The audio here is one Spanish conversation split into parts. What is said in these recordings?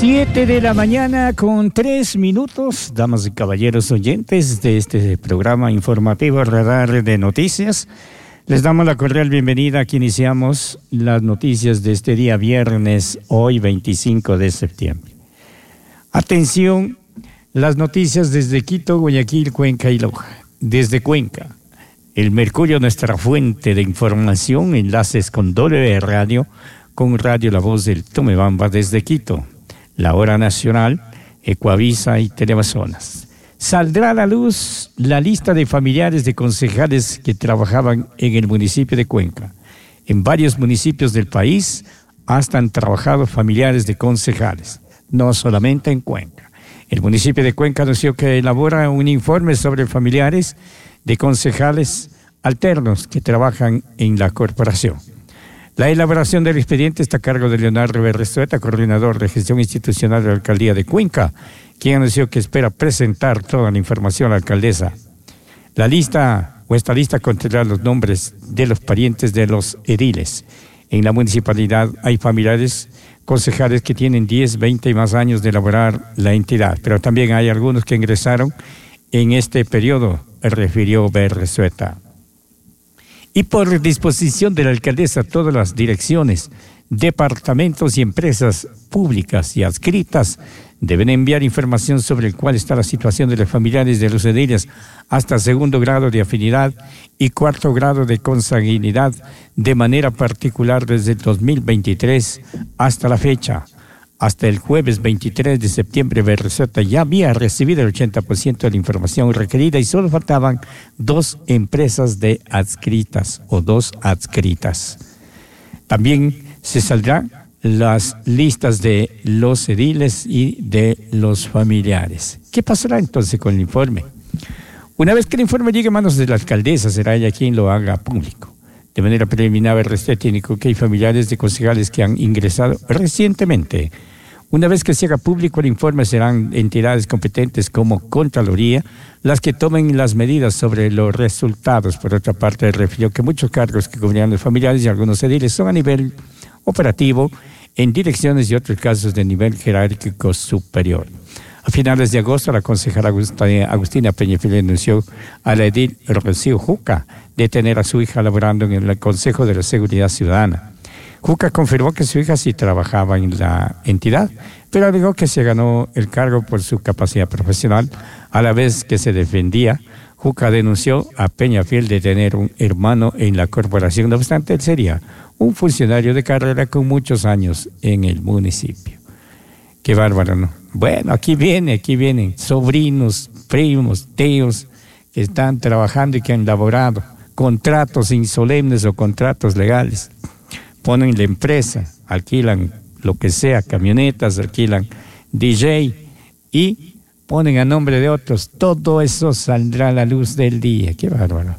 7:03 a.m, damas y caballeros oyentes de este programa informativo Radar de Noticias. Les damos la cordial bienvenida. Aquí iniciamos las noticias de este día viernes, hoy 25 de septiembre. Atención, las noticias desde Quito, Guayaquil, Cuenca y Loja. Desde Cuenca, El Mercurio, nuestra fuente de información, enlaces con W Radio, con Radio La Voz del Tomebamba desde Quito. La Hora Nacional, Ecuavisa y Teleamazonas. Saldrá a la luz la lista de familiares de concejales que trabajaban en el municipio de Cuenca. En varios municipios del país hasta han trabajado familiares de concejales, no solamente en Cuenca. El municipio de Cuenca anunció que elabora un informe sobre familiares de concejales alternos que trabajan en la corporación. La elaboración del expediente está a cargo de Leonardo Berrezueta, coordinador de gestión institucional de la alcaldía de Cuenca, quien anunció que espera presentar toda la información a la alcaldesa. Esta lista contendrá los nombres de los parientes de los ediles. En la municipalidad hay familiares concejales que tienen 10, 20 y más años de elaborar la entidad, pero también hay algunos que ingresaron en este periodo, refirió Berrezueta. Y por disposición de la alcaldesa, todas las direcciones, departamentos y empresas públicas y adscritas deben enviar información sobre cuál está la situación de los familiares de los ediles hasta segundo grado de afinidad y cuarto grado de consanguinidad de manera particular desde el 2023 hasta la fecha. Hasta el jueves 23 de septiembre, Berrezueta ya había recibido el 80% de la información requerida y solo faltaban 2 empresas de adscritas o 2 adscritas. También se saldrán las listas de los ediles y de los familiares. ¿Qué pasará entonces con el informe? Una vez que el informe llegue a manos de la alcaldesa, será ella quien lo haga público. De manera preliminar, Berrezueta indicó que hay familiares de concejales que han ingresado recientemente. Una vez que se haga público el informe, serán entidades competentes como Contraloría las que tomen las medidas sobre los resultados. Por otra parte, refirió que muchos cargos que cubrirán los familiares y algunos ediles son a nivel operativo, en direcciones y otros casos de nivel jerárquico superior. A finales de agosto, la concejala Agustina Peñafiel denunció a la edil Rocío Juca de tener a su hija laborando en el Consejo de la Seguridad Ciudadana. Juca confirmó que su hija sí trabajaba en la entidad, pero alegó que se ganó el cargo por su capacidad profesional. A la vez que se defendía, Juca denunció a Peñafiel de tener un hermano en la corporación. No obstante, él sería un funcionario de carrera con muchos años en el municipio. Qué bárbaro, ¿no? Bueno, aquí vienen sobrinos, primos, tíos que están trabajando y que han elaborado contratos insolemnes o contratos legales. Ponen la empresa, alquilan lo que sea, camionetas, alquilan DJ y ponen a nombre de otros. Todo eso saldrá a la luz del día. Qué bárbaro.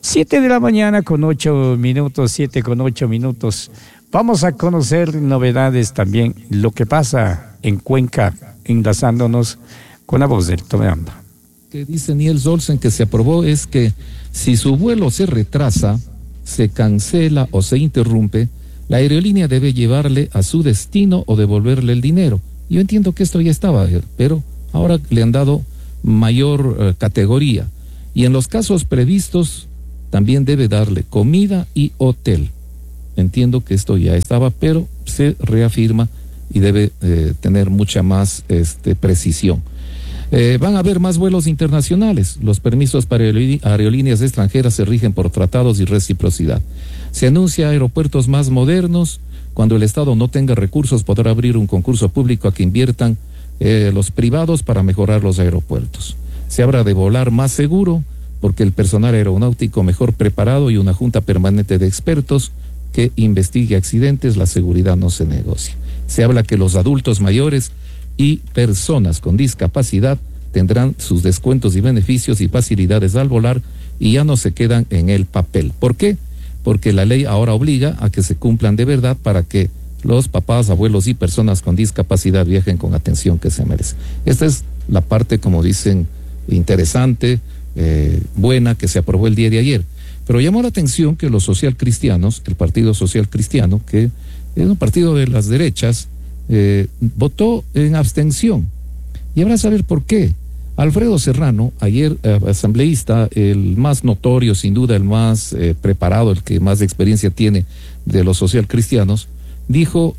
7:08 a.m, 7:08 a.m. Vamos a conocer novedades también, lo que pasa en Cuenca, enlazándonos con la voz del Tomebamba. Que dice Niels Olsen que se aprobó es que si su vuelo se retrasa, se cancela o se interrumpe, la aerolínea debe llevarle a su destino o devolverle el dinero. Yo entiendo que esto ya estaba, pero ahora le han dado mayor categoría. Y en los casos previstos también debe darle comida y hotel. Entiendo que esto ya estaba, pero se reafirma y debe tener mucha más precisión. Van a haber más vuelos internacionales. Los permisos para aerolíneas extranjeras se rigen por tratados y reciprocidad. Se anuncia aeropuertos más modernos. Cuando el Estado no tenga recursos, podrá abrir un concurso público a que inviertan los privados para mejorar los aeropuertos. Se habla de volar más seguro, porque el personal aeronáutico mejor preparado y una junta permanente de expertos que investigue accidentes, la seguridad no se negocia. Se habla que los adultos mayores y personas con discapacidad tendrán sus descuentos y beneficios y facilidades al volar y ya no se quedan en el papel. ¿Por qué? Porque la ley ahora obliga a que se cumplan de verdad para que los papás, abuelos y personas con discapacidad viajen con atención que se merece. Esta es la parte, como dicen, interesante, buena, que se aprobó el día de ayer. Pero llamó la atención que los socialcristianos, el Partido Social Cristiano, que es un partido de las derechas, votó en abstención. Y habrá saber por qué. Alfredo Serrano, ayer asambleísta, el más notorio, sin duda, el más preparado, el que más experiencia tiene de los socialcristianos, dijo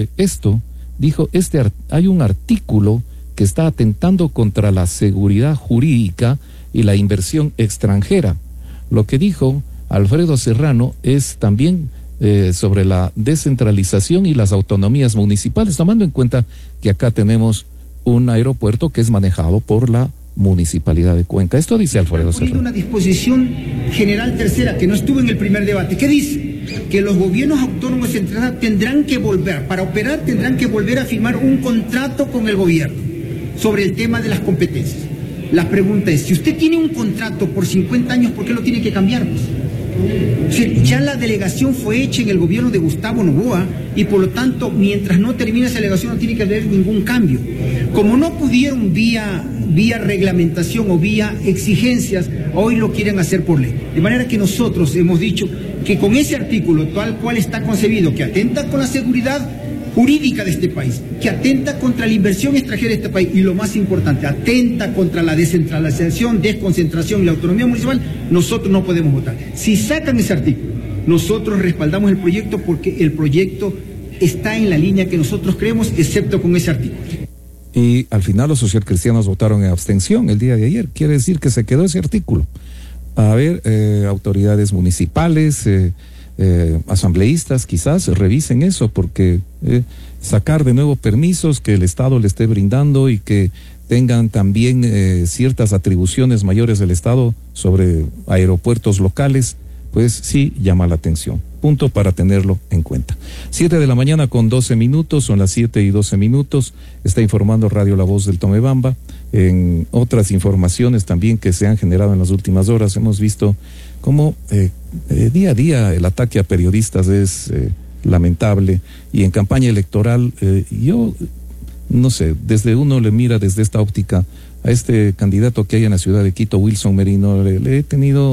hay un artículo que está atentando contra la seguridad jurídica y la inversión extranjera. Lo que dijo Alfredo Serrano es también sobre la descentralización y las autonomías municipales, tomando en cuenta que acá tenemos un aeropuerto que es manejado por la Municipalidad de Cuenca. Esto dice Alfredo Serrano. Una disposición general tercera que no estuvo en el primer debate. ¿Qué dice? Que los gobiernos autónomos centrales tendrán que volver, para operar tendrán que volver a firmar un contrato con el gobierno sobre el tema de las competencias. La pregunta es, si usted tiene un contrato por 50 años, ¿por qué lo tiene que cambiar? Ya la delegación fue hecha en el gobierno de Gustavo Noboa y por lo tanto, mientras no termine esa delegación no tiene que haber ningún cambio. Como no pudieron vía reglamentación o vía exigencias, hoy lo quieren hacer por ley. De manera que nosotros hemos dicho que con ese artículo tal cual está concebido, que atenta con la seguridad jurídica de este país, que atenta contra la inversión extranjera de este país y lo más importante, atenta contra la descentralización, desconcentración y la autonomía municipal, nosotros no podemos votar. Si sacan ese artículo, nosotros respaldamos el proyecto porque el proyecto está en la línea que nosotros creemos, excepto con ese artículo. Y al final los socialcristianos votaron en abstención el día de ayer. Quiere decir que se quedó ese artículo. A ver, autoridades municipales, asambleístas, quizás revisen eso, porque sacar de nuevo permisos que el Estado le esté brindando y que tengan también ciertas atribuciones mayores del Estado sobre aeropuertos locales, pues sí llama la atención. Punto para tenerlo en cuenta. 7:12 a.m, son las 7:12. Está informando Radio La Voz del Tomebamba. En otras informaciones también que se han generado en las últimas horas, hemos visto cómo día a día el ataque a periodistas es lamentable, y en campaña electoral yo no sé, desde uno le mira desde esta óptica a este candidato que hay en la ciudad de Quito, Wilson Merino, le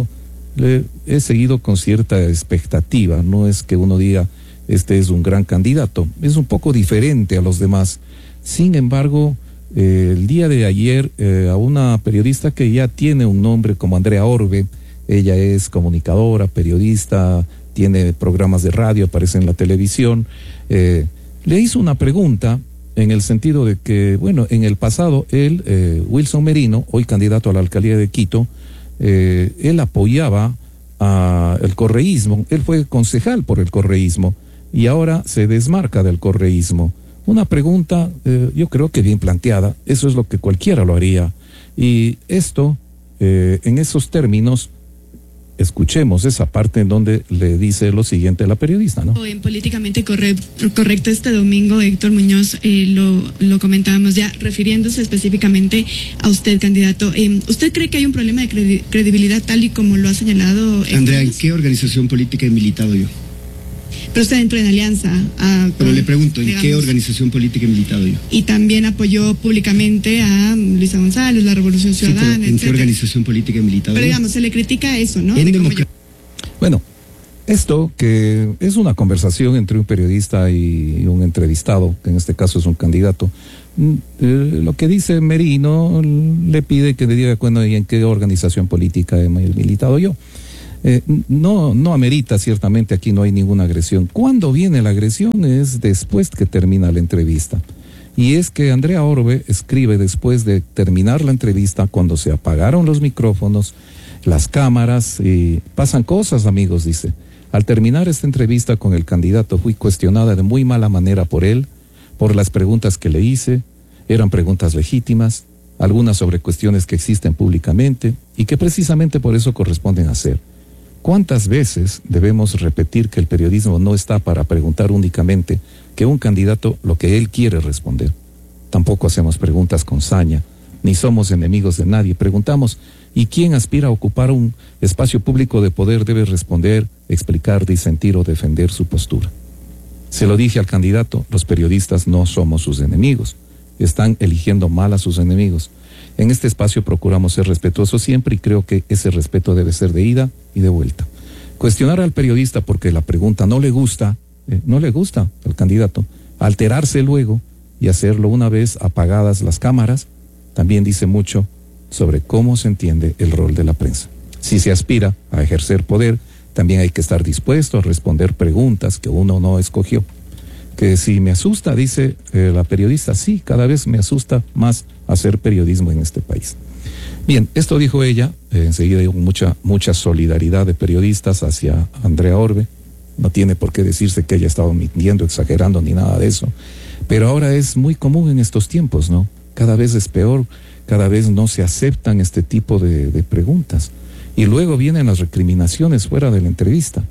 he seguido con cierta expectativa. No es que uno diga este es un gran candidato, es un poco diferente a los demás. Sin embargo, el día de ayer a una periodista que ya tiene un nombre como Andrea Orbe, ella es comunicadora, periodista, tiene programas de radio, aparece en la televisión, le hizo una pregunta en el sentido de que, bueno, en el pasado él, Wilson Merino, hoy candidato a la alcaldía de Quito, él apoyaba el correísmo, él fue concejal por el correísmo y ahora se desmarca del correísmo. Una pregunta, yo creo que bien planteada, eso es lo que cualquiera lo haría. Y esto, en esos términos, escuchemos esa parte en donde le dice lo siguiente a la periodista, ¿no? En Políticamente Correcto este domingo, Héctor Muñoz, lo comentábamos ya, refiriéndose específicamente a usted, candidato. ¿Usted cree que hay un problema de credibilidad tal y como lo ha señalado Héctor? Andrea, ¿en qué organización política he militado yo? Pero usted entró en alianza. Pero le pregunto, ¿en qué organización política he militado yo? Y también apoyó públicamente a Luisa González, la Revolución Ciudadana, sí, ¿en qué organización política he militado pero yo? Digamos, se le critica eso, ¿no? Bueno, esto que es una conversación entre un periodista y un entrevistado, que en este caso es un candidato. Lo que dice Merino le pide que le diga cuándo y en qué organización política he militado yo. No amerita, ciertamente aquí no hay ninguna agresión. Cuando viene la agresión es después que termina la entrevista. Y es que Andrea Orbe escribe después de terminar la entrevista, cuando se apagaron los micrófonos, las cámaras, y pasan cosas, amigos, dice. Al terminar esta entrevista con el candidato fui cuestionada de muy mala manera por él, por las preguntas que le hice. Eran preguntas legítimas, algunas sobre cuestiones que existen públicamente y que precisamente por eso corresponden hacer. ¿Cuántas veces debemos repetir que el periodismo no está para preguntar únicamente que un candidato lo que él quiere responder? Tampoco hacemos preguntas con saña, ni somos enemigos de nadie. Preguntamos, ¿y quién aspira a ocupar un espacio público de poder debe responder, explicar, disentir o defender su postura? Se lo dije al candidato, los periodistas no somos sus enemigos, están eligiendo mal a sus enemigos. En este espacio procuramos ser respetuosos siempre y creo que ese respeto debe ser de ida y de vuelta. Cuestionar al periodista porque la pregunta no le gusta al candidato, Alterarse luego y hacerlo una vez apagadas las cámaras también dice mucho sobre cómo se entiende el rol de la prensa. Si se aspira a ejercer poder, también hay que estar dispuesto a responder preguntas que uno no escogió. Que si me asusta, dice la periodista, sí, cada vez me asusta más hacer periodismo en este país. Bien, esto dijo ella, enseguida hubo mucha solidaridad de periodistas hacia Andrea Orbe. No tiene por qué decirse que ella estaba mintiendo, exagerando, ni nada de eso. Pero ahora es muy común en estos tiempos, ¿no? Cada vez es peor, cada vez no se aceptan este tipo de preguntas. Y luego vienen las recriminaciones fuera de la entrevista.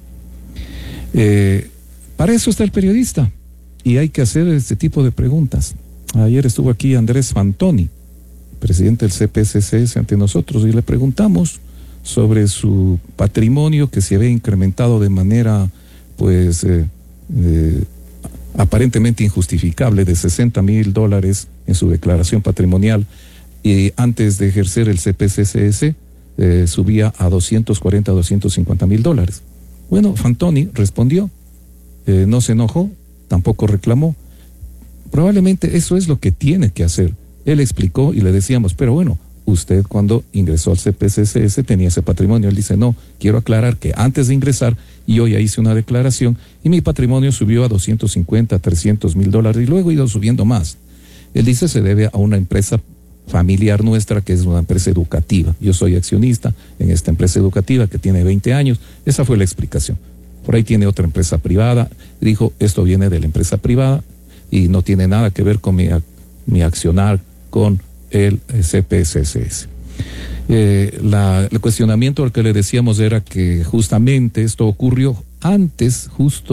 Para eso está el periodista. Y hay que hacer este tipo de preguntas. Ayer estuvo aquí Andrés Fantoni, presidente del CPSCS, ante nosotros, y le preguntamos sobre su patrimonio que se había incrementado de manera, pues, aparentemente injustificable, de $60,000 en su declaración patrimonial, y antes de ejercer el CPSCS subía a $240,000 a $250,000. Bueno, Fantoni respondió, no se enojó, tampoco reclamó. Probablemente eso es lo que tiene que hacer. Él explicó y le decíamos, pero bueno, usted cuando ingresó al CPSCS tenía ese patrimonio. Él dice, no, quiero aclarar que antes de ingresar yo ya hice una declaración y mi patrimonio subió a $250,000 a $300,000 y luego ha ido subiendo más. Él dice, se debe a una empresa familiar nuestra que es una empresa educativa. Yo soy accionista en esta empresa educativa que tiene 20 años. Esa fue la explicación. Por ahí tiene otra empresa privada. Dijo, esto viene de la empresa privada y no tiene nada que ver con mi accionar con el CPSCS. El cuestionamiento al que le decíamos era que justamente esto ocurrió antes,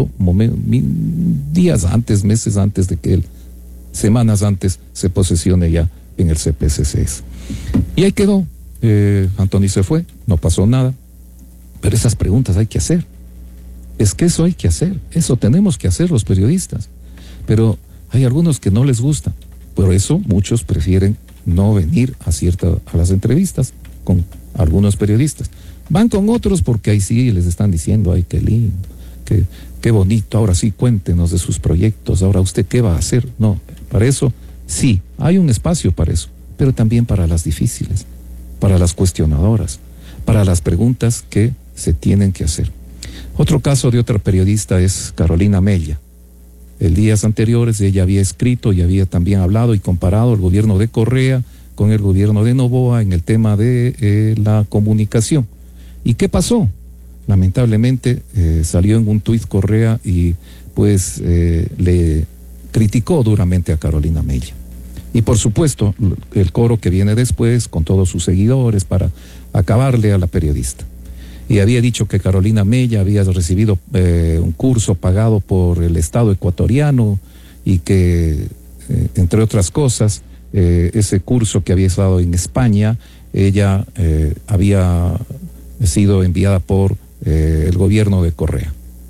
días antes, meses antes de que él, semanas antes, se posesione ya en el CPSCS. Y ahí quedó. Antoni se fue, no pasó nada. Pero esas preguntas hay que hacer. Es que eso hay que hacer. Eso tenemos que hacer los periodistas. Pero hay algunos que no les gusta. Por eso muchos prefieren no venir a las entrevistas con algunos periodistas. Van con otros porque ahí sí les están diciendo, ay, qué lindo, qué bonito, ahora sí cuéntenos de sus proyectos, ahora usted qué va a hacer. No, para eso sí, hay un espacio para eso, pero también para las difíciles, para las cuestionadoras, para las preguntas que se tienen que hacer. Otro caso de otra periodista es Carolina Mella. El días anteriores ella había escrito y había también hablado y comparado el gobierno de Correa con el gobierno de Noboa en el tema de la comunicación. ¿Y qué pasó? Lamentablemente salió en un tuit Correa y pues le criticó duramente a Carolina Mella. Y por supuesto el coro que viene después con todos sus seguidores para acabarle a la periodista. Y había dicho que Carolina Mella había recibido un curso pagado por el Estado ecuatoriano y que, entre otras cosas, ese curso que había estado en España, ella había sido enviada por el gobierno de Correa.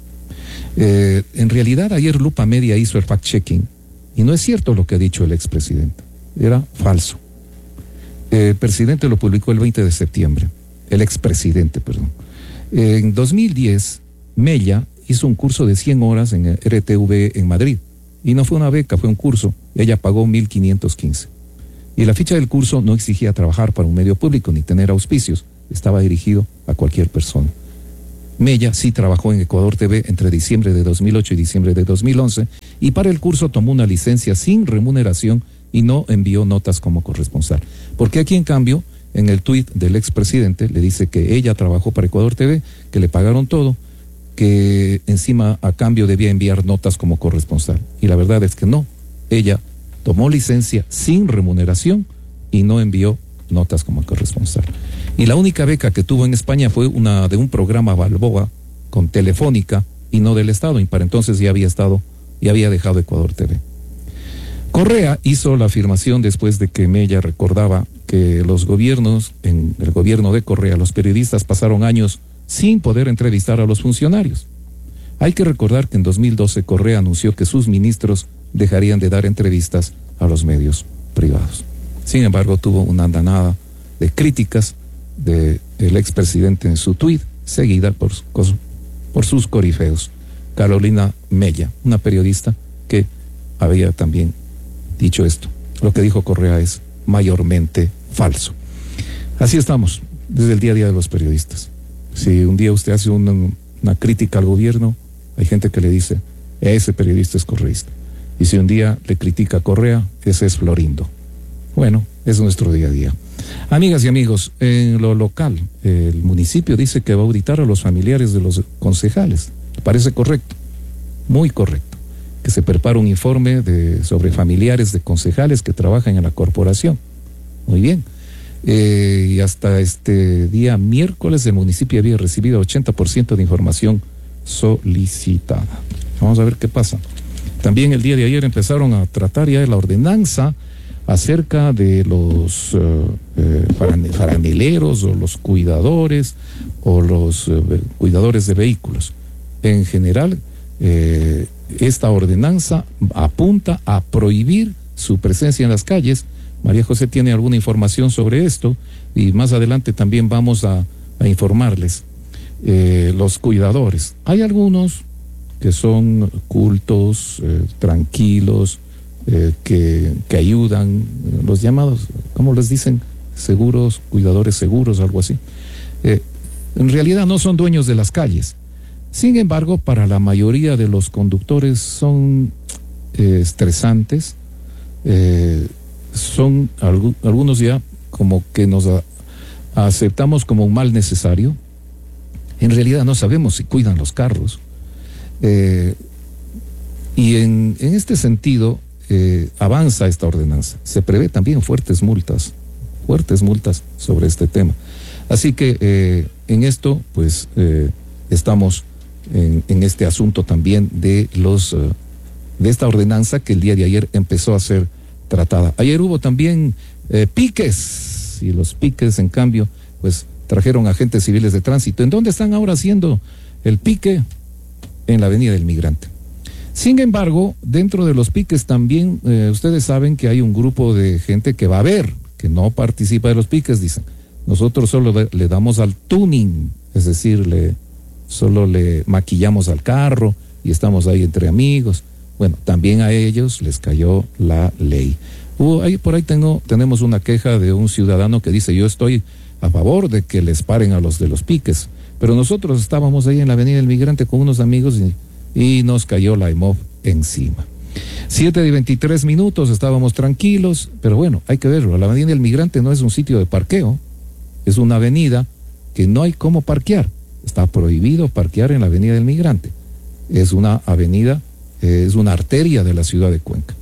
En realidad, ayer Lupa Media hizo el fact-checking y no es cierto lo que ha dicho el expresidente. Era falso. El presidente lo publicó el 20 de septiembre. El expresidente, perdón. En 2010, Mella hizo un curso de 100 horas en el RTV en Madrid. Y no fue una beca, fue un curso. Ella pagó 1.515. Y la ficha del curso no exigía trabajar para un medio público ni tener auspicios. Estaba dirigido a cualquier persona. Mella sí trabajó en Ecuador TV entre diciembre de 2008 y diciembre de 2011 y para el curso tomó una licencia sin remuneración y no envió notas como corresponsal. Porque aquí, en cambio, en el tuit del expresidente le dice que ella trabajó para Ecuador TV, que le pagaron todo, que encima a cambio debía enviar notas como corresponsal. Y la verdad es que no. Ella tomó licencia sin remuneración y no envió notas como corresponsal. Y la única beca que tuvo en España fue una de un programa Balboa con Telefónica y no del Estado. Y para entonces ya había dejado Ecuador TV. Correa hizo la afirmación después de que Mella recordaba que los gobiernos, en el gobierno de Correa, los periodistas pasaron años sin poder entrevistar a los funcionarios. Hay que recordar que en 2012 Correa anunció que sus ministros dejarían de dar entrevistas a los medios privados. Sin embargo, tuvo una andanada de críticas del expresidente en su tuit, seguida por sus corifeos. Carolina Mella, una periodista que había también dicho esto. Lo que dijo Correa es mayormente falso. Así estamos desde el día a día de los periodistas. Si un día usted hace una crítica al gobierno, hay gente que le dice, ese periodista es correísta. Y si un día le critica a Correa, ese es Florindo. Bueno, es nuestro día a día. Amigas y amigos, en lo local, el municipio dice que va a auditar a los familiares de los concejales. ¿Parece correcto? Muy correcto. Que se prepare un informe sobre familiares de concejales que trabajan en la corporación. Muy bien. Y hasta este día miércoles el municipio había recibido 80% de información solicitada. Vamos a ver qué pasa. También el día de ayer empezaron a tratar ya la ordenanza acerca de los franeleros o los cuidadores o los cuidadores de vehículos. En general, esta ordenanza apunta a prohibir su presencia en las calles. María José tiene alguna información sobre esto y más adelante también vamos a informarles. Los cuidadores, hay algunos que son cultos, tranquilos, que ayudan, los llamados, ¿cómo les dicen? Seguros, cuidadores seguros, algo así. En realidad no son dueños de las calles. Sin embargo, para la mayoría de los conductores son estresantes, son algunos ya como que nos aceptamos como un mal necesario. En realidad no sabemos si cuidan los carros. Y en este sentido avanza esta ordenanza. Se prevé también fuertes multas sobre este tema. Así que en esto pues estamos en este asunto también de esta ordenanza que el día de ayer empezó a ser tratada. Ayer hubo también piques, y los piques en cambio pues trajeron agentes civiles de tránsito. ¿En dónde están ahora haciendo el pique? En la Avenida del Migrante. Sin embargo, dentro de los piques también ustedes saben que hay un grupo de gente que va a ver, que no participa de los piques, dicen. Nosotros solo le damos al tuning, es decir, solo le maquillamos al carro y estamos ahí entre amigos. Bueno, también a ellos les cayó la ley. Por ahí tenemos una queja de un ciudadano que dice, yo estoy a favor de que les paren a los de los piques, pero nosotros estábamos ahí en la Avenida del Migrante con unos amigos y nos cayó la EMOV encima. 7:23, estábamos tranquilos, pero bueno, hay que verlo. La Avenida del Migrante no es un sitio de parqueo, es una avenida que no hay cómo parquear. Está prohibido parquear en la Avenida del Migrante. Es una avenida, es una arteria de la ciudad de Cuenca.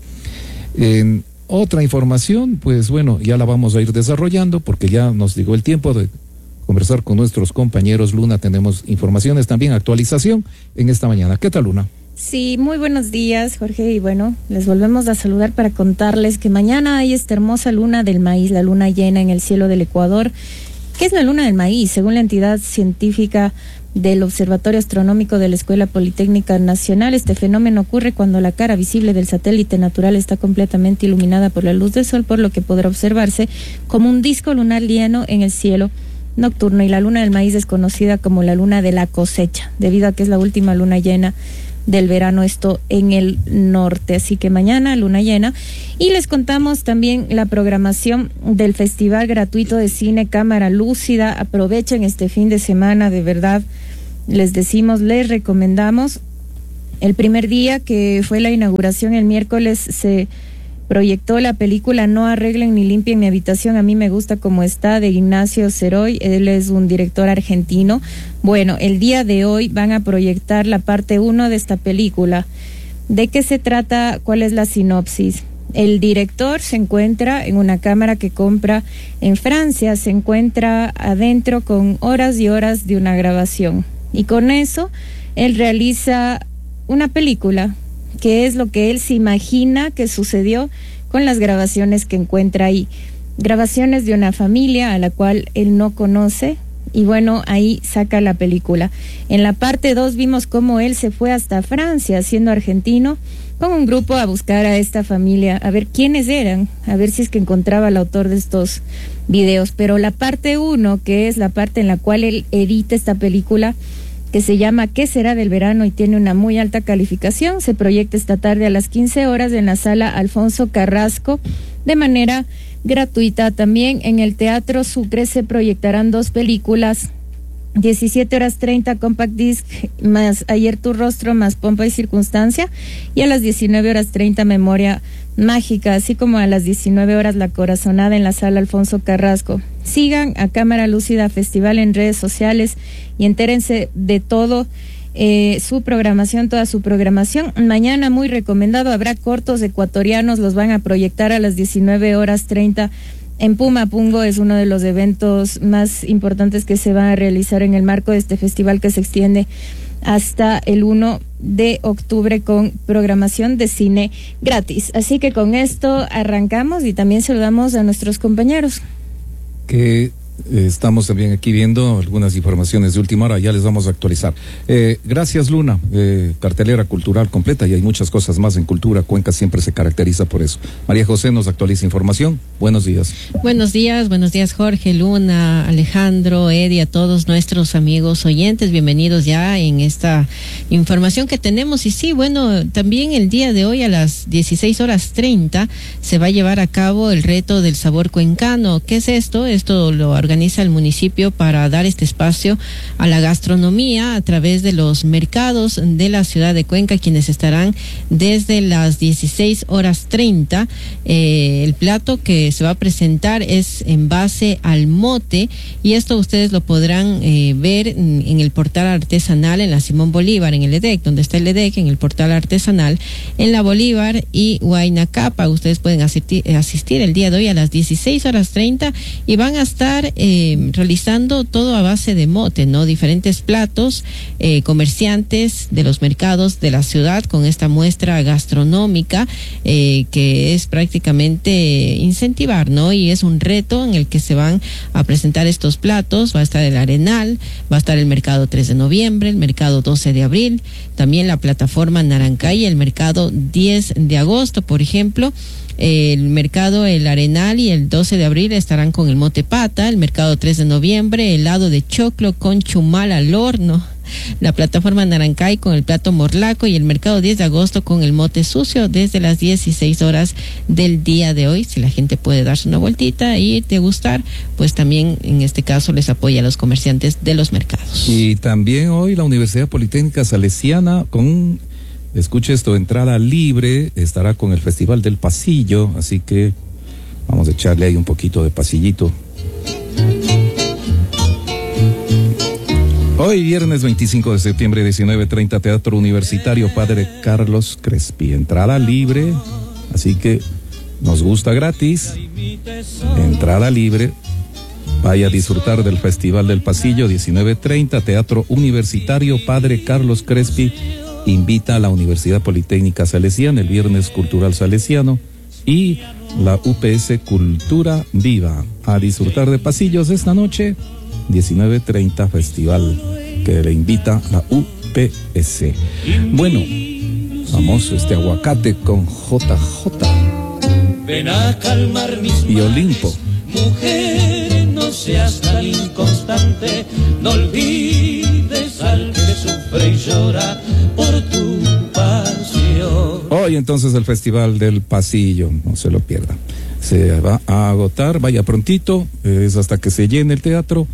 En otra información, pues bueno, ya la vamos a ir desarrollando porque ya nos llegó el tiempo de conversar con nuestros compañeros. Luna, tenemos informaciones también, actualización en esta mañana. ¿Qué tal, Luna? Sí, muy buenos días, Jorge, y bueno, les volvemos a saludar para contarles que mañana hay esta hermosa luna del maíz, la luna llena en el cielo del Ecuador. ¿Qué es la luna del maíz? Según la entidad científica del Observatorio Astronómico de la Escuela Politécnica Nacional, este fenómeno ocurre cuando la cara visible del satélite natural está completamente iluminada por la luz del sol, por lo que podrá observarse como un disco lunar lleno en el cielo nocturno. Y la luna del maíz es conocida como la luna de la cosecha, debido a que es la última luna llena del verano, esto en el norte. Así que mañana luna llena. Y les contamos también la programación del Festival Gratuito de Cine Cámara Lúcida. Aprovechen este fin de semana, de verdad, les recomendamos. El primer día, que fue la inauguración el miércoles, se proyectó la película No arreglen ni limpien mi habitación, a mí me gusta como está, de Ignacio Ceroy. Él es un director argentino. Bueno, el día de hoy van a proyectar la parte 1 de esta película. ¿De qué se trata? ¿Cuál es la sinopsis? El director se encuentra en una cámara que compra en Francia, se encuentra adentro con horas y horas de una grabación. Y con eso, él realiza una película, que es lo que él se imagina que sucedió con las grabaciones que encuentra ahí. Grabaciones de una familia a la cual él no conoce, y bueno, ahí saca la película. En la parte 2 vimos cómo él se fue hasta Francia, siendo argentino, con un grupo a buscar a esta familia, a ver quiénes eran, a ver si es que encontraba al autor de estos videos. Pero la parte 1, que es la parte en la cual él edita esta película, que se llama ¿Qué será del verano? Y tiene una muy alta calificación. Se proyecta esta tarde a las 15 horas en la sala Alfonso Carrasco de manera gratuita. También en el Teatro Sucre se proyectarán 2 películas, 17:30 Compact Disc más Ayer tu rostro más Pompa y Circunstancia, y a las 19:30 Memoria Mágica, así como a las 19 horas La Corazonada en la sala Alfonso Carrasco. Sigan a Cámara Lúcida Festival en redes sociales y entérense de todo su programación, toda su programación. Mañana, muy recomendado, habrá cortos ecuatorianos, los van a proyectar a las 19:30 en Pumapungo. Es uno de los eventos más importantes que se va a realizar en el marco de este festival que se extiende hasta el 1 de octubre con programación de cine gratis. Así que con esto arrancamos y también saludamos a nuestros compañeros. Que estamos también aquí viendo algunas informaciones de última hora, ya les vamos a actualizar. Gracias, Luna. Cartelera cultural completa, y hay muchas cosas más en cultura. Cuenca siempre se caracteriza por eso. María José nos actualiza información. Buenos días. Buenos días, Jorge, Luna, Alejandro, Eddie, a todos nuestros amigos oyentes. Bienvenidos ya en esta información que tenemos. Y sí, bueno, también el día de hoy a las 16:30 se va a llevar a cabo el reto del sabor cuencano. ¿Qué es esto? Esto lo organiza el municipio para dar este espacio a la gastronomía a través de los mercados de la ciudad de Cuenca, quienes estarán desde las 16:30. El plato que se va a presentar es en base al mote, y esto ustedes lo podrán ver en el portal artesanal en la Simón Bolívar, en el EDEC, donde está el EDEC, en el portal artesanal, en la Bolívar y Huayna Capa. Ustedes pueden asistir el día de hoy a las 16:30 y van a estar realizando todo a base de mote, ¿no? Diferentes platos, comerciantes de los mercados de la ciudad con esta muestra gastronómica que es prácticamente incentivar, ¿no? Y es un reto en el que se van a presentar estos platos. Va a estar el Arenal, va a estar el mercado 3 de noviembre, el mercado 12 de abril, también la plataforma Narancay, el mercado 10 de agosto, por ejemplo. El mercado El Arenal y el 12 de abril estarán con el mote pata, el mercado 3 de noviembre, helado de choclo con chumal al horno, la plataforma Narancay con el plato morlaco, y el mercado 10 de agosto con el mote sucio desde las 16 horas del día de hoy. Si la gente puede darse una vueltita y degustar, pues también en este caso les apoya a los comerciantes de los mercados. Y también hoy la Universidad Politécnica Salesiana con... Escuche esto, entrada libre, estará con el Festival del Pasillo, así que vamos a echarle ahí un poquito de pasillito. Hoy, viernes 25 de septiembre, 19:30, Teatro Universitario Padre Carlos Crespi. Entrada libre, así que nos gusta gratis. Entrada libre. Vaya a disfrutar del Festival del Pasillo, 19:30, Teatro Universitario Padre Carlos Crespi. Invita a la Universidad Politécnica Salesiana, el Viernes Cultural Salesiano y la UPS Cultura Viva. A disfrutar de pasillos esta noche, 19:30, festival que le invita la UPS. Bueno, vamos, aguacate con JJ Ven a calmar mis y Olimpo. Mujer, no seas tan inconstante, no olvides al que sufre y llora por tu pasión. Hoy entonces el Festival del Pasillo, no se lo pierdan. Se va a agotar, vaya prontito, es hasta que se llene el teatro.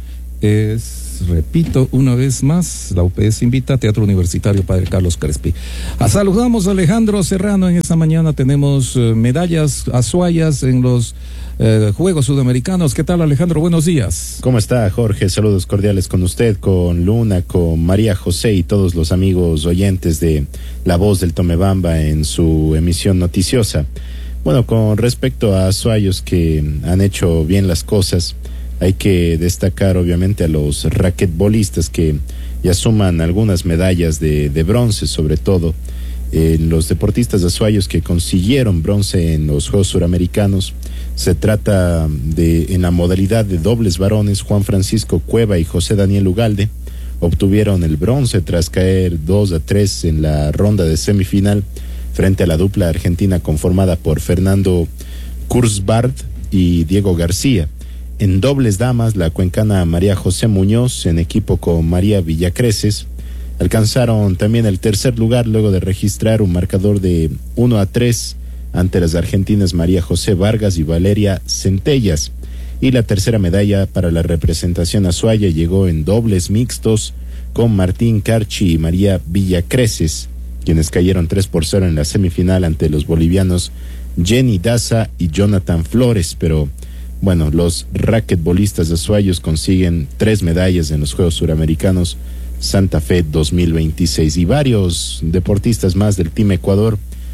Repito una vez más, la UPS invita a Teatro Universitario Padre Carlos Crespi. Saludamos a Alejandro Serrano. En esta mañana tenemos medallas azuayas en los Juegos Sudamericanos. ¿Qué tal, Alejandro? Buenos días. ¿Cómo está, Jorge? Saludos cordiales con usted, con Luna, con María José y todos los amigos oyentes de La Voz del Tomebamba en su emisión noticiosa. Bueno, con respecto a azuayos que han hecho bien las cosas, hay que destacar obviamente a los raquetbolistas que ya suman algunas medallas de bronce, sobre todo los deportistas azuayos que consiguieron bronce en los Juegos Suramericanos. Se trata de, en la modalidad de dobles varones, Juan Francisco Cueva y José Daniel Ugalde obtuvieron el bronce tras caer 2-3 en la ronda de semifinal frente a la dupla argentina conformada por Fernando Kurzbart y Diego García. En dobles damas, la cuencana María José Muñoz, en equipo con María Villacreces, alcanzaron también el tercer lugar luego de registrar un marcador de 1-3 ante las argentinas María José Vargas y Valeria Centellas. Y la tercera medalla para la representación azuaya llegó en dobles mixtos con Martín Carchi y María Villacreces, quienes cayeron 3-0 en la semifinal ante los bolivianos Jenny Daza y Jonathan Flores. Pero bueno, los raquetbolistas azuayos consiguen 3 medallas en los Juegos Suramericanos Santa Fe 2026, y varios deportistas más del Team Ecuador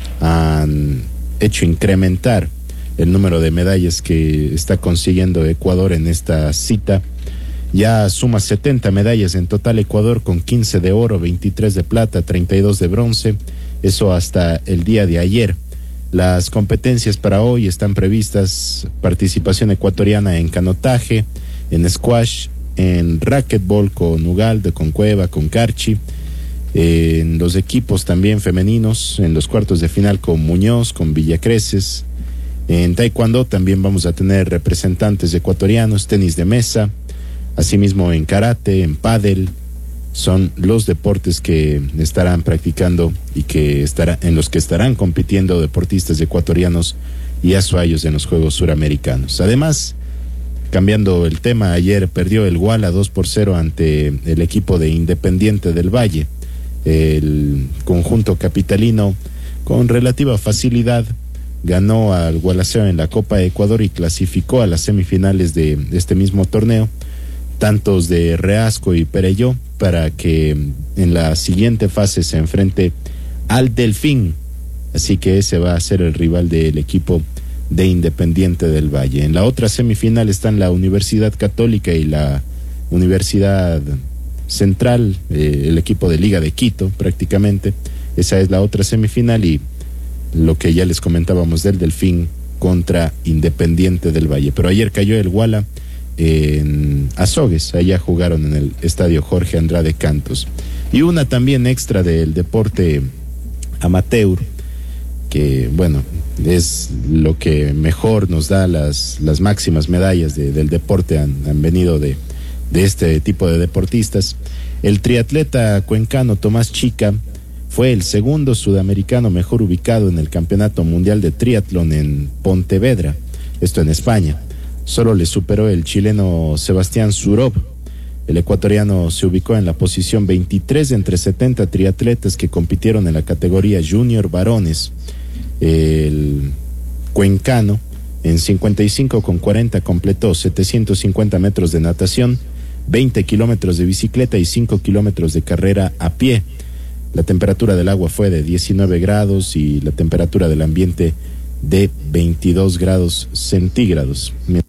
han hecho incrementar el número de medallas que está consiguiendo Ecuador en esta cita. Ya suma 70 medallas en total Ecuador, con 15 de oro, 23 de plata, 32 de bronce, eso hasta el día de ayer. Las competencias para hoy están previstas: participación ecuatoriana en canotaje, en squash, en racquetball con Ugalde, con Cueva, con Carchi, en los equipos también femeninos, en los cuartos de final con Muñoz, con Villacreces. En taekwondo también vamos a tener representantes ecuatorianos, tenis de mesa, asimismo en karate, en pádel. Son los deportes que estarán practicando y en los que estarán compitiendo deportistas ecuatorianos y azuayos en los Juegos Suramericanos. Además, cambiando el tema, ayer perdió el Guala 2-0 ante el equipo de Independiente del Valle. El conjunto capitalino, con relativa facilidad, ganó al Gualaceo en la Copa de Ecuador y clasificó a las semifinales de este mismo torneo, tantos de Reasco y Perelló, para que en la siguiente fase se enfrente al Delfín. Así que ese va a ser el rival del equipo de Independiente del Valle. En la otra semifinal están la Universidad Católica y la Universidad Central, el equipo de Liga de Quito prácticamente. Esa es la otra semifinal, y lo que ya les comentábamos del Delfín contra Independiente del Valle. Pero ayer cayó el Guala en Azogues, allá jugaron en el estadio Jorge Andrade Cantos. Y una también extra del deporte amateur, que bueno, es lo que mejor nos da las máximas medallas del deporte, han venido de este tipo de deportistas. El triatleta cuencano Tomás Chica fue el segundo sudamericano mejor ubicado en el Campeonato Mundial de Triatlón en Pontevedra, esto en España. Solo le superó el chileno Sebastián Surov. El ecuatoriano se ubicó en la posición 23 entre 70 triatletas que compitieron en la categoría junior varones. El cuencano en 55,40 completó 750 metros de natación, 20 kilómetros de bicicleta y 5 kilómetros de carrera a pie. La temperatura del agua fue de 19 grados y la temperatura del ambiente de 22 grados centígrados.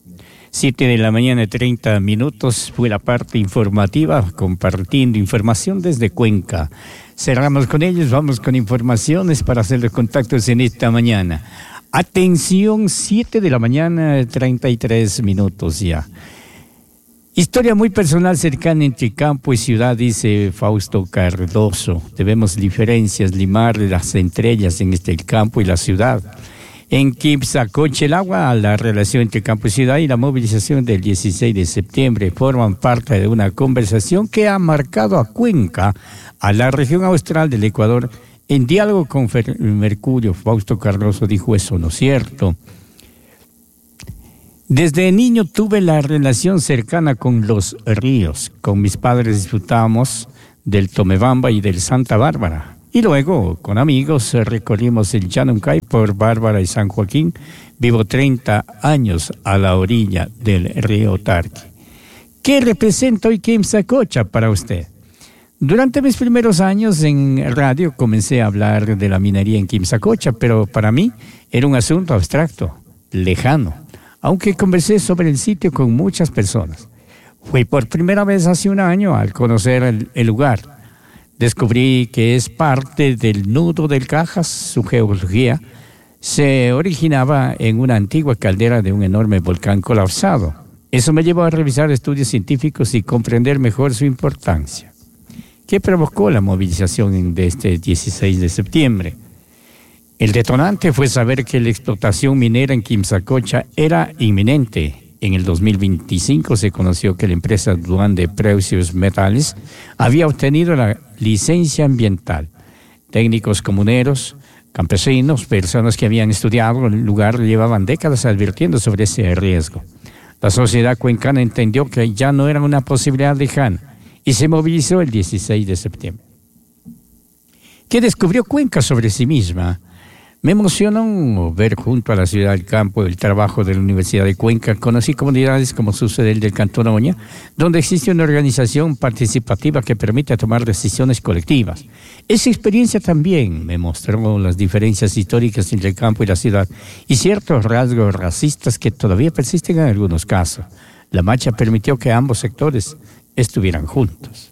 7:30 a.m. fue la parte informativa, compartiendo información desde Cuenca. Cerramos con ellos, vamos con informaciones para hacer los contactos en esta mañana. Atención, 7:33 a.m. ya. Historia muy personal cercana entre campo y ciudad, dice Fausto Cardoso. Debemos diferencias, limar las estrellas en el campo y la ciudad. En Quimsacocha, la relación entre campo y ciudad y la movilización del 16 de septiembre forman parte de una conversación que ha marcado a Cuenca, a la región austral del Ecuador. En diálogo con Mercurio, Fausto Cardoso dijo eso, ¿no es cierto? Desde niño tuve la relación cercana con los ríos. Con mis padres disfrutábamos del Tomebamba y del Santa Bárbara. Y luego, con amigos, recorrimos el Llanuncay por Bárbara y San Joaquín. Vivo 30 años a la orilla del río Tarqui. ¿Qué representa hoy Quimsacocha para usted? Durante mis primeros años en radio comencé a hablar de la minería en Quimsacocha, pero para mí era un asunto abstracto, lejano, aunque conversé sobre el sitio con muchas personas. Fui por primera vez hace un año al conocer el lugar. Descubrí que es parte del nudo del Cajas. Su geología se originaba en una antigua caldera de un enorme volcán colapsado. Eso me llevó a revisar estudios científicos y comprender mejor su importancia. ¿Qué provocó la movilización de este 16 de septiembre? El detonante fue saber que la explotación minera en Quimsacocha era inminente. En el 2025 se conoció que la empresa Duan de Precious Metals había obtenido la licencia ambiental. Técnicos comuneros, campesinos, personas que habían estudiado el lugar llevaban décadas advirtiendo sobre ese riesgo. La sociedad cuencana entendió que ya no era una posibilidad lejana y se movilizó el 16 de septiembre. ¿Qué descubrió Cuenca sobre sí misma? Me emocionó ver junto a la ciudad del campo el trabajo de la Universidad de Cuenca. Conocí comunidades como sucede el del Cantón Oña, donde existe una organización participativa que permite tomar decisiones colectivas. Esa experiencia también me mostró las diferencias históricas entre el campo y la ciudad y ciertos rasgos racistas que todavía persisten en algunos casos. La marcha permitió que ambos sectores estuvieran juntos.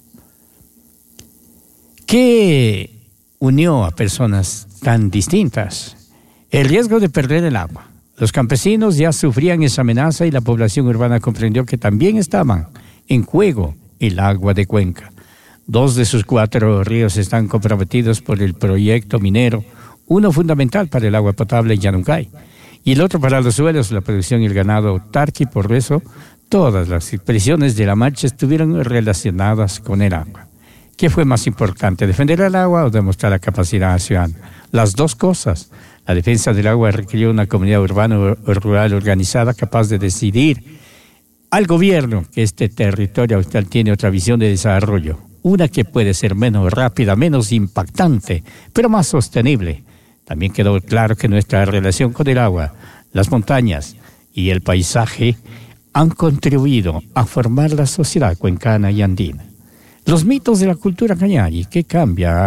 ¿Qué unió a personas tan distintas? El riesgo de perder el agua. Los campesinos ya sufrían esa amenaza y la población urbana comprendió que también estaban en juego el agua de Cuenca. 2 de sus 4 ríos están comprometidos por el proyecto minero, uno fundamental para el agua potable, Yanuncay, y el otro para los suelos, la producción y el ganado Tarqui. Por eso, todas las expresiones de la marcha estuvieron relacionadas con el agua. ¿Qué fue más importante, defender el agua o demostrar la capacidad ciudadana? Las dos cosas. La defensa del agua requirió una comunidad urbana o rural organizada capaz de decidir al gobierno que este territorio austral tiene otra visión de desarrollo, una que puede ser menos rápida, menos impactante, pero más sostenible. También quedó claro que nuestra relación con el agua, las montañas y el paisaje han contribuido a formar la sociedad cuencana y andina. Los mitos de la cultura cañari, ¿qué cambia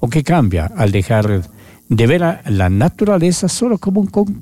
al dejar de ver a la naturaleza solo como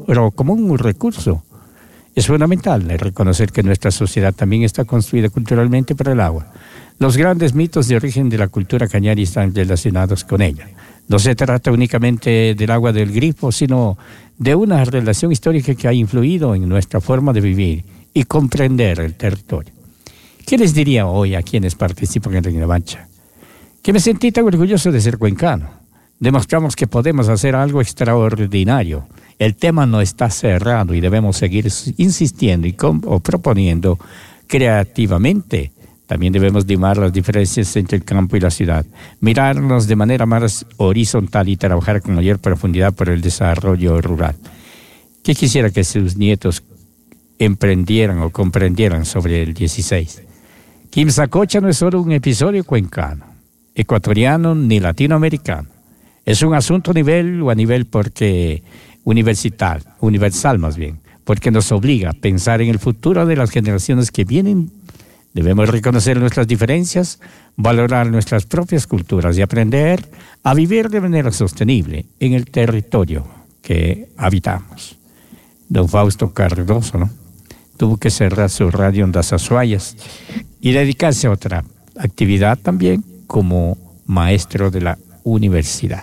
un recurso? Es fundamental reconocer que nuestra sociedad también está construida culturalmente para el agua. Los grandes mitos de origen de la cultura cañari están relacionados con ella. No se trata únicamente del agua del grifo, sino de una relación histórica que ha influido en nuestra forma de vivir y comprender el territorio. ¿Qué les diría hoy a quienes participan en la marcha? Que me sentí tan orgulloso de ser cuencano. Demostramos que podemos hacer algo extraordinario. El tema no está cerrado y debemos seguir insistiendo o proponiendo creativamente. También debemos limar las diferencias entre el campo y la ciudad, mirarnos de manera más horizontal y trabajar con mayor profundidad por el desarrollo rural. ¿Qué quisiera que sus nietos emprendieran o comprendieran sobre el 16? Quimsacocha no es solo un episodio cuencano, ecuatoriano ni latinoamericano. Es un asunto a nivel porque universal más bien, porque nos obliga a pensar en el futuro de las generaciones que vienen. Debemos reconocer nuestras diferencias, valorar nuestras propias culturas y aprender a vivir de manera sostenible en el territorio que habitamos. Don Fausto Cardoso, ¿no?, tuvo que cerrar su radio en las Azuayas y dedicarse a otra actividad también como maestro de la universidad.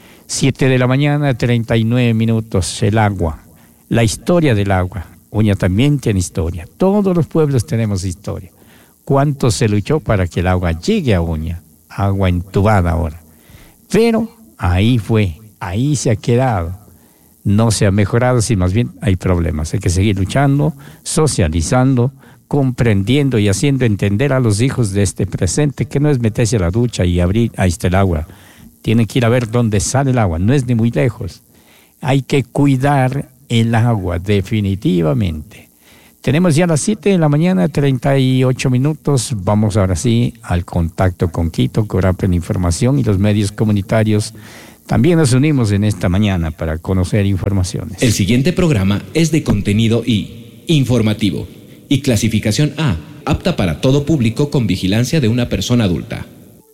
7:39 a.m, el agua, la historia del agua. Oña también tiene historia, todos los pueblos tenemos historia. ¿Cuánto se luchó para que el agua llegue a Oña? Agua entubada ahora. Pero ahí se ha quedado. No se ha mejorado, sino más bien hay problemas. Hay que seguir luchando, socializando, comprendiendo y haciendo entender a los hijos de este presente que no es meterse a la ducha y abrir, ahí está el agua. Tienen que ir a ver dónde sale el agua, no es ni muy lejos. Hay que cuidar el agua, definitivamente. Tenemos ya las 7:38 a.m. Vamos ahora sí al contacto con Quito, Corapé en Información y los medios comunitarios. También nos unimos en esta mañana para conocer informaciones. El siguiente programa es de contenido I, informativo, y clasificación A, apta para todo público con vigilancia de una persona adulta.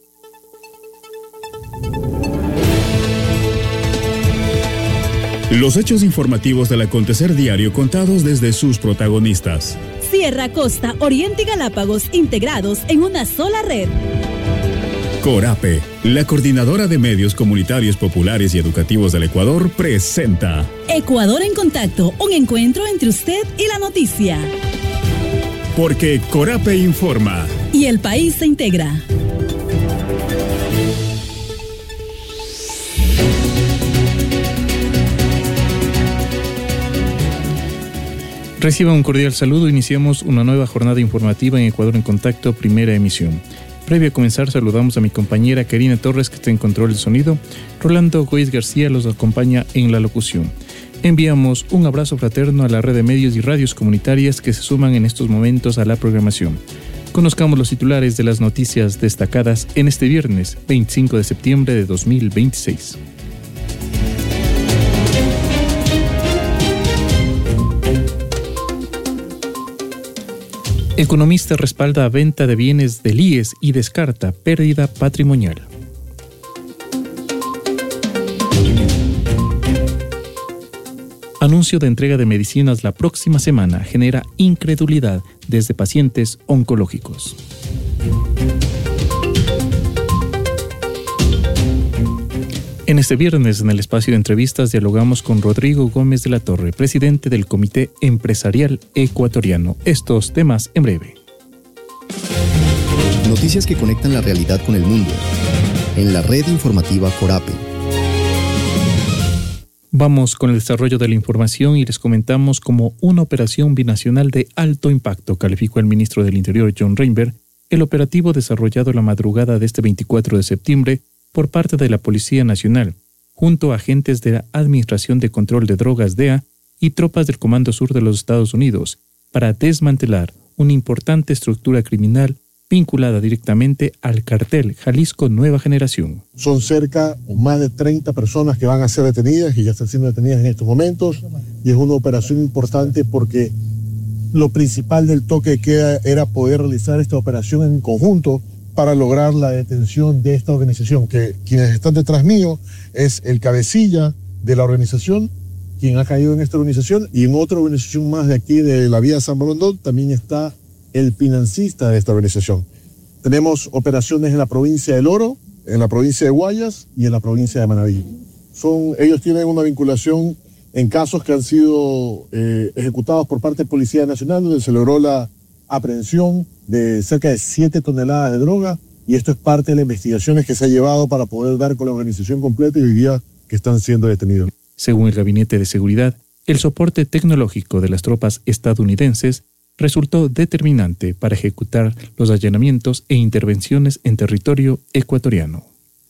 Los hechos informativos del acontecer diario contados desde sus protagonistas. Sierra, Costa, Oriente y Galápagos integrados en una sola red. Corape, la coordinadora de medios comunitarios populares y educativos del Ecuador, presenta Ecuador en Contacto, un encuentro entre usted y la noticia. Porque Corape informa. Y el país se integra. Reciban un cordial saludo. Iniciamos una nueva jornada informativa en Ecuador en Contacto, primera emisión. Previo a comenzar, saludamos a mi compañera Karina Torres, que está en control de sonido. Rolando Goiz García los acompaña en la locución. Enviamos un abrazo fraterno a la red de medios y radios comunitarias que se suman en estos momentos a la programación. Conozcamos los titulares de las noticias destacadas en este viernes 25 de septiembre de 2026. Economista respalda venta de bienes del IES y descarta pérdida patrimonial. Anuncio de entrega de medicinas la próxima semana genera incredulidad desde pacientes oncológicos. En este viernes, en el espacio de entrevistas, dialogamos con Rodrigo Gómez de la Torre, presidente del Comité Empresarial Ecuatoriano. Estos temas en breve. Noticias que conectan la realidad con el mundo. En la red informativa Corape. Vamos con el desarrollo de la información y les comentamos como una operación binacional de alto impacto, calificó el ministro del Interior, John Reinberg, el operativo desarrollado la madrugada de este 24 de septiembre por parte de la Policía Nacional, junto a agentes de la Administración de Control de Drogas DEA y tropas del Comando Sur de los Estados Unidos, para desmantelar una importante estructura criminal vinculada directamente al cartel Jalisco Nueva Generación. Son cerca o más de 30 personas que van a ser detenidas y ya están siendo detenidas en estos momentos, y es una operación importante porque lo principal del toque de queda era poder realizar esta operación en conjunto para lograr la detención de esta organización, que quienes están detrás mío es el cabecilla de la organización, quien ha caído en esta organización, y en otra organización más de aquí de la vía San Borondón también está el financista de esta organización. Tenemos operaciones en la provincia del Oro, en la provincia de Guayas y en la provincia de Manabí. Ellos tienen una vinculación en casos que han sido ejecutados por parte de Policía Nacional, donde se logró la aprehensión de cerca de 7 toneladas de droga, y esto es parte de las investigaciones que se ha llevado para poder dar con la organización completa y hoy día que están siendo detenidos. Según el Gabinete de Seguridad, el soporte tecnológico de las tropas estadounidenses resultó determinante para ejecutar los allanamientos e intervenciones en territorio ecuatoriano.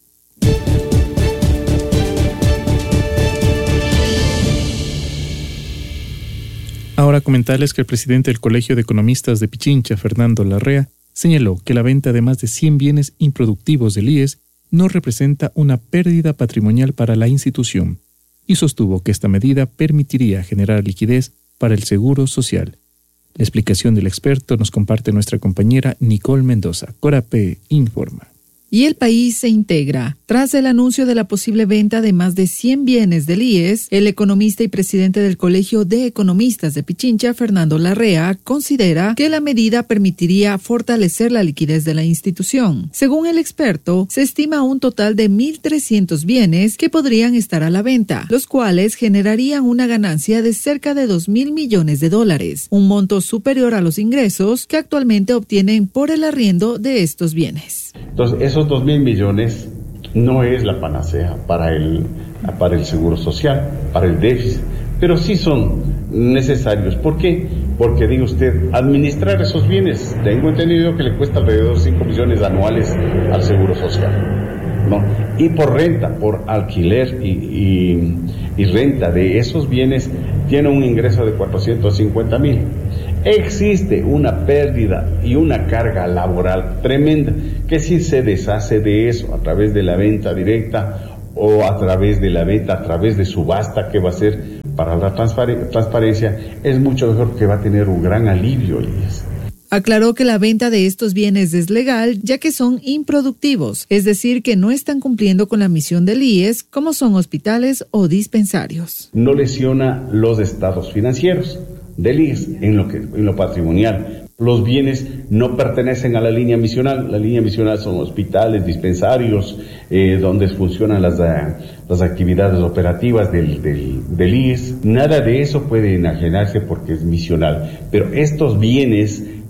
Ahora comentarles que el presidente del Colegio de Economistas de Pichincha, Fernando Larrea, señaló que la venta de más de 100 bienes improductivos del IES no representa una pérdida patrimonial para la institución y sostuvo que esta medida permitiría generar liquidez para el seguro social. La explicación del experto nos comparte nuestra compañera Nicole Mendoza. Corape informa. Y el país se integra. Tras el anuncio de la posible venta de más de 100 bienes del IES, el economista y presidente del Colegio de Economistas de Pichincha, Fernando Larrea, considera que la medida permitiría fortalecer la liquidez de la institución. Según el experto, se estima un total de 1.300 bienes que podrían estar a la venta, los cuales generarían una ganancia de cerca de $2.000 millones, un monto superior a los ingresos que actualmente obtienen por el arriendo de estos bienes. Entonces, esos 2.000 millones no es la panacea para el seguro social, para el déficit, pero sí son necesarios. ¿Por qué? Porque, diga usted, administrar esos bienes, tengo entendido que le cuesta alrededor de 5 millones anuales al seguro social, ¿no? Y por renta, por alquiler y renta de esos bienes, tiene un ingreso de 450.000. Existe una pérdida y una carga laboral tremenda que si se deshace de eso a través de la venta directa o a través de la venta, a través de subasta, que va a ser para la transparencia, es mucho mejor, que va a tener un gran alivio. Aclaró que la venta de estos bienes es legal, ya que son improductivos, es decir, que no están cumpliendo con la misión del IES, como son hospitales o dispensarios. No lesiona los estados financieros del IES en lo patrimonial. Los bienes no pertenecen a la línea misional. La línea misional son hospitales, dispensarios, donde funcionan las actividades operativas del IES. Nada de eso puede enajenarse porque es misional. Pero estos bienes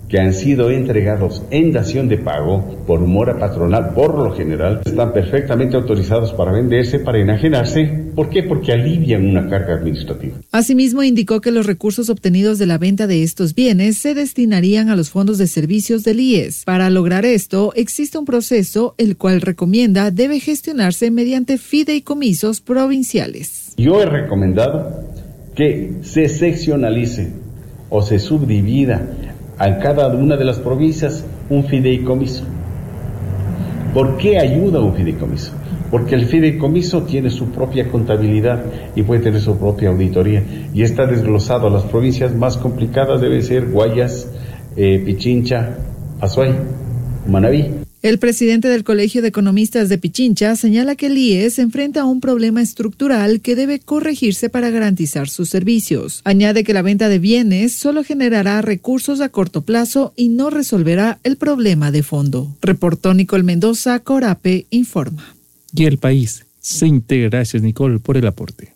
que han sido entregados en dación de pago por mora patronal, por lo general, están perfectamente autorizados para venderse, para enajenarse. ¿Por qué? Porque alivian una carga administrativa. Asimismo, indicó que los recursos obtenidos de la venta de estos bienes se destinarían a los fondos de servicios del IES. Para lograr esto, existe un proceso, el cual recomienda debe gestionarse mediante fideicomisos provinciales. Yo he recomendado que se seccionalice o se subdivida a cada una de las provincias un fideicomiso. ¿Por qué ayuda un fideicomiso? Porque el fideicomiso tiene su propia contabilidad y puede tener su propia auditoría y está desglosado a las provincias más complicadas, deben ser Guayas, Pichincha, Azuay, Manabí. El presidente del Colegio de Economistas de Pichincha señala que el IES enfrenta a un problema estructural que debe corregirse para garantizar sus servicios. Añade que la venta de bienes solo generará recursos a corto plazo y no resolverá el problema de fondo. Reportó Nicole Mendoza, Corape informa. Y el país se integra. Gracias, Nicole, por el aporte.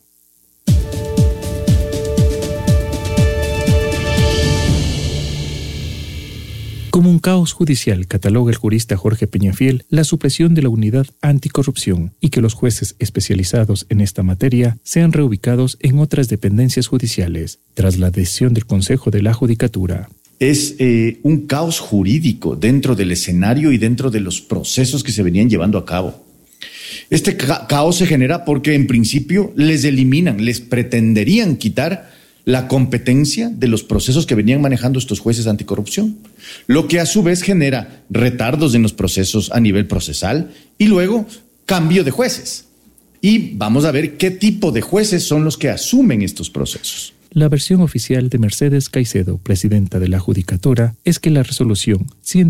Como un caos judicial, cataloga el jurista Jorge Peñafiel la supresión de la unidad anticorrupción y que los jueces especializados en esta materia sean reubicados en otras dependencias judiciales, tras la decisión del Consejo de la Judicatura. Es un caos jurídico dentro del escenario y dentro de los procesos que se venían llevando a cabo. Este caos se genera porque en principio les eliminan, les pretenderían quitar la competencia de los procesos que venían manejando estos jueces anticorrupción, lo que a su vez genera retardos en los procesos a nivel procesal y luego cambio de jueces. Y vamos a ver qué tipo de jueces son los que asumen estos procesos. La versión oficial de Mercedes Caicedo, presidenta de la Judicatura, es que la resolución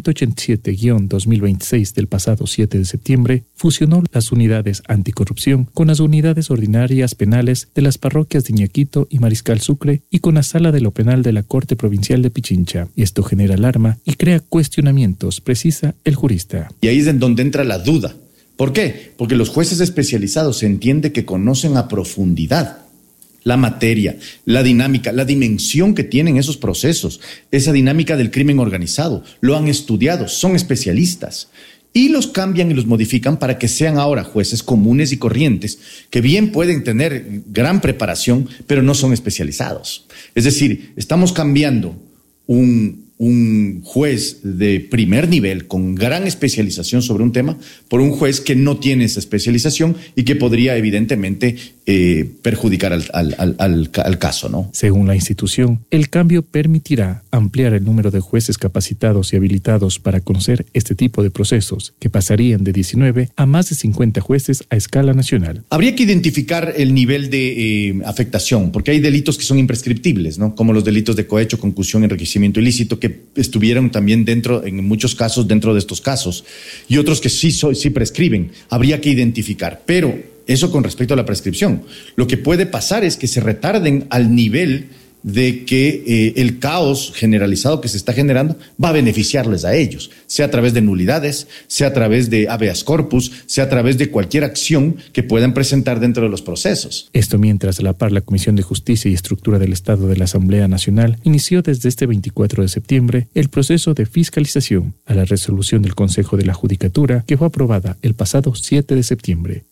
187-2026 del pasado 7 de septiembre fusionó las unidades anticorrupción con las unidades ordinarias penales de las parroquias de Iñaquito y Mariscal Sucre y con la sala de lo penal de la Corte Provincial de Pichincha. Esto genera alarma y crea cuestionamientos, precisa el jurista. Y ahí es en donde entra la duda. ¿Por qué? Porque los jueces especializados se entiende que conocen a profundidad la materia, la dinámica, la dimensión que tienen esos procesos, esa dinámica del crimen organizado. Lo han estudiado, son especialistas. Y los cambian y los modifican para que sean ahora jueces comunes y corrientes, que bien pueden tener gran preparación, pero no son especializados. Es decir, estamos cambiando un juez de primer nivel con gran especialización sobre un tema por un juez que no tiene esa especialización y que podría evidentemente perjudicar al caso, ¿no? Según la institución, el cambio permitirá ampliar el número de jueces capacitados y habilitados para conocer este tipo de procesos, que pasarían de 19 a más de 50 jueces a escala nacional. Habría que identificar el nivel de afectación, porque hay delitos que son imprescriptibles, ¿no? Como los delitos de cohecho, concusión, enriquecimiento ilícito, que estuvieron también en muchos casos, dentro de estos casos, y otros que sí prescriben. Habría que identificar, pero eso con respecto a la prescripción. Lo que puede pasar es que se retarden al nivel de que el caos generalizado que se está generando va a beneficiarles a ellos, sea a través de nulidades, sea a través de habeas corpus, sea a través de cualquier acción que puedan presentar dentro de los procesos. Esto mientras a la par la Comisión de Justicia y Estructura del Estado de la Asamblea Nacional inició desde este 24 de septiembre el proceso de fiscalización a la resolución del Consejo de la Judicatura que fue aprobada el pasado 7 de septiembre.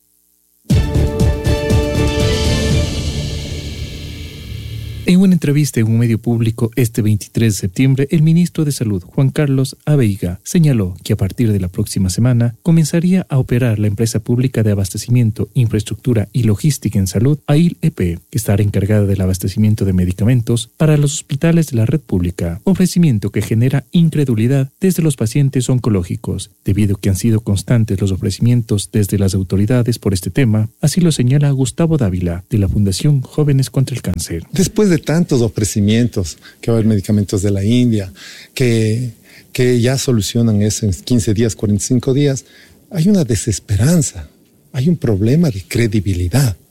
En una entrevista en un medio público este 23 de septiembre, el ministro de Salud, Juan Carlos Abeiga, señaló que a partir de la próxima semana comenzaría a operar la empresa pública de abastecimiento, infraestructura y logística en salud, AIL-EP, que estará encargada del abastecimiento de medicamentos para los hospitales de la red pública, ofrecimiento que genera incredulidad desde los pacientes oncológicos, debido a que han sido constantes los ofrecimientos desde las autoridades por este tema, así lo señala Gustavo Dávila, de la Fundación Jóvenes contra el Cáncer. Después de tantos ofrecimientos, que va a haber medicamentos de la India, que ya solucionan eso en 15 días, 45 días, hay una desesperanza, hay un problema de credibilidad.